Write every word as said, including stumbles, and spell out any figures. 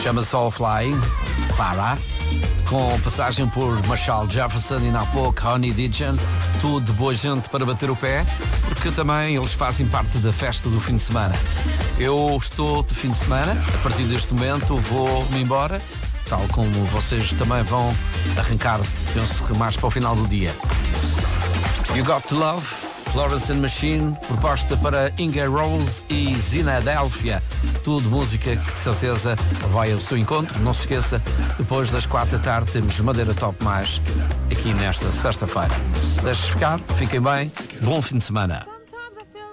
Chama-se All Flying, Farah, com passagem por Marshall Jefferson e na pouco Honey Dijon, tudo de boa gente para bater o pé, porque também eles fazem parte da festa do fim de semana. Eu estou de fim de semana, a partir deste momento vou-me embora, tal como vocês também vão arrancar, penso que mais para o final do dia. You Got to Love, Florence and Machine, proposta para Inga Rose e Zinadelphia. Tudo música que de certeza vai ao seu encontro. Não se esqueça, depois das quatro da tarde temos Madeira Top Mais aqui nesta sexta-feira. Deixe-se ficar, fiquem bem, bom fim de semana.